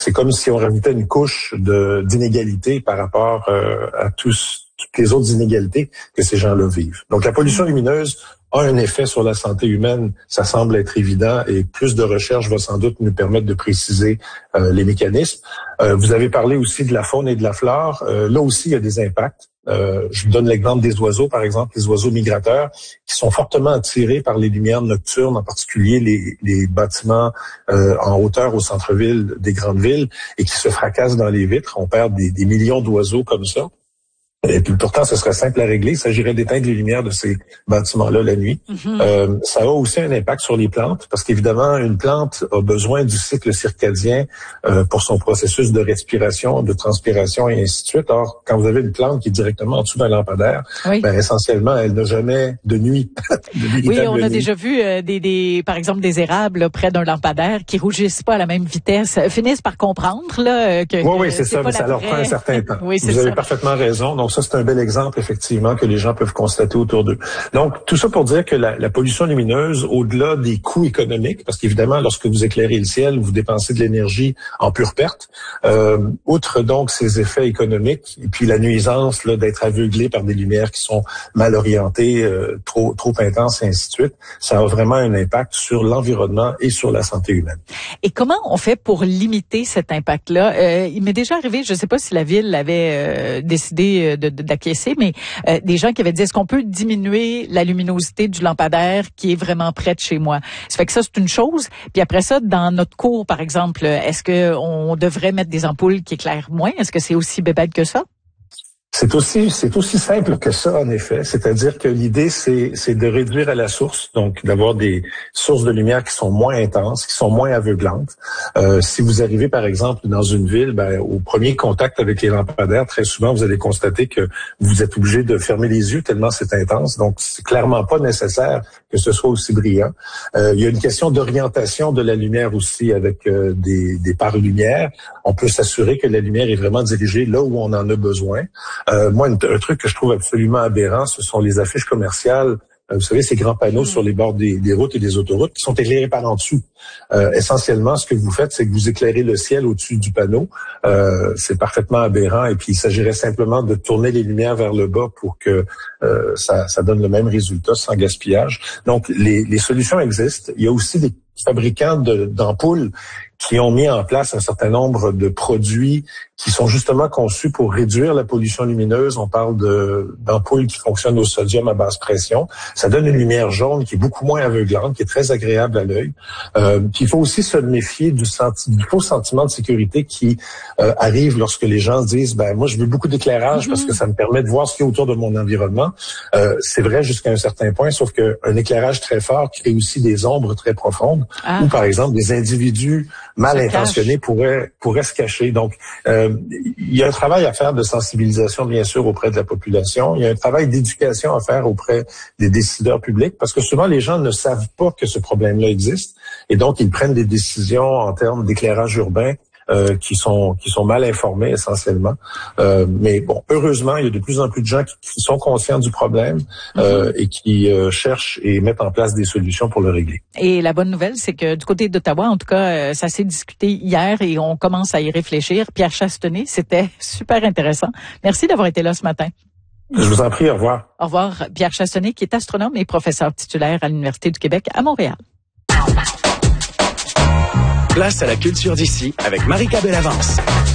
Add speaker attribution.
Speaker 1: c'est comme si on rajoutait une couche d'inégalité par rapport à toutes les autres inégalités que ces gens-là vivent. Donc, la pollution lumineuse a un effet sur la santé humaine, ça semble être évident, et plus de recherche va sans doute nous permettre de préciser les mécanismes. Vous avez parlé aussi de la faune et de la flore. Là aussi, il y a des impacts. Je vous donne l'exemple des oiseaux, par exemple, les oiseaux migrateurs qui sont fortement attirés par les lumières nocturnes, en particulier les bâtiments en hauteur au centre-ville des grandes villes et qui se fracassent dans les vitres. On perd des millions d'oiseaux comme ça. Et puis pourtant, ce serait simple à régler. Il s'agirait d'éteindre les lumières de ces bâtiments-là la nuit. Ça a aussi un impact sur les plantes, parce qu'évidemment, une plante a besoin du cycle circadien pour son processus de respiration, de transpiration et ainsi de suite. Or, quand vous avez une plante qui est directement en dessous d'un lampadaire, essentiellement, elle n'a jamais de nuit.
Speaker 2: Oui, on a déjà vu par exemple des érables là, près d'un lampadaire qui rougissent pas à la même vitesse, finissent par comprendre là que
Speaker 1: oui, c'est ça, mais ça leur prend un certain temps.
Speaker 2: Oui,
Speaker 1: vous avez parfaitement raison. Donc ça, c'est un bel exemple, effectivement, que les gens peuvent constater autour d'eux. Donc, tout ça pour dire que la pollution lumineuse, au-delà des coûts économiques, parce qu'évidemment, lorsque vous éclairez le ciel, vous dépensez de l'énergie en pure perte, outre donc ces effets économiques, et puis la nuisance là d'être aveuglé par des lumières qui sont mal orientées, trop intenses, et ainsi de suite, ça a vraiment un impact sur l'environnement et sur la santé humaine.
Speaker 2: Et comment on fait pour limiter cet impact-là? Il m'est déjà arrivé, je ne sais pas si la ville avait décidé d'acquiescer, mais des gens qui avaient dit, est-ce qu'on peut diminuer la luminosité du lampadaire qui est vraiment près de chez moi? Ça fait que ça, c'est une chose. Puis après ça, dans notre cour, par exemple, est-ce qu'on devrait mettre des ampoules qui éclairent moins? Est-ce que c'est aussi bébête que ça?
Speaker 1: C'est aussi simple que ça, en effet. C'est-à-dire que l'idée, c'est de réduire à la source, donc d'avoir des sources de lumière qui sont moins intenses, qui sont moins aveuglantes. Si vous arrivez, par exemple, dans une ville, au premier contact avec les lampadaires, très souvent, vous allez constater que vous êtes obligé de fermer les yeux tellement c'est intense. Donc, c'est clairement pas nécessaire que ce soit aussi brillant. Il y a une question d'orientation de la lumière aussi avec des pare-lumière. On peut s'assurer que la lumière est vraiment dirigée là où on en a besoin. Moi, un truc que je trouve absolument aberrant, ce sont les affiches commerciales. Vous savez, ces grands panneaux sur les bords des routes et des autoroutes qui sont éclairés par en dessous. Essentiellement, ce que vous faites, c'est que vous éclairez le ciel au-dessus du panneau. C'est parfaitement aberrant. Et puis, il s'agirait simplement de tourner les lumières vers le bas pour que ça donne le même résultat sans gaspillage. Donc, les solutions existent. Il y a aussi des fabricants d'ampoules qui ont mis en place un certain nombre de produits qui sont justement conçus pour réduire la pollution lumineuse. On parle d'ampoules qui fonctionnent au sodium à basse pression. Ça donne une lumière jaune qui est beaucoup moins aveuglante, qui est très agréable à l'œil. Puis il faut aussi se méfier du faux sentiment de sécurité qui arrive lorsque les gens se disent moi je veux beaucoup d'éclairage parce que ça me permet de voir ce qu'il y a autour de mon environnement. C'est vrai jusqu'à un certain point, sauf qu'un éclairage très fort crée aussi des ombres très profondes où par exemple des individus mal intentionnés pourraient se cacher. Donc, il y a un travail à faire de sensibilisation, bien sûr, auprès de la population. Il y a un travail d'éducation à faire auprès des décideurs publics, parce que souvent, les gens ne savent pas que ce problème-là existe, et donc, ils prennent des décisions en termes d'éclairage urbain qui sont mal informés essentiellement. Mais bon, heureusement, il y a de plus en plus de gens qui sont conscients du problème et qui cherchent et mettent en place des solutions pour le régler.
Speaker 2: Et la bonne nouvelle, c'est que du côté d'Ottawa, en tout cas, ça s'est discuté hier et on commence à y réfléchir. Pierre Chastenay, c'était super intéressant. Merci d'avoir été là ce matin.
Speaker 1: Je vous en prie, au revoir.
Speaker 2: Au revoir, Pierre Chastenay, qui est astronome et professeur titulaire à l'Université du Québec à Montréal.
Speaker 3: Place à la culture d'ici avec Marika Bellavance.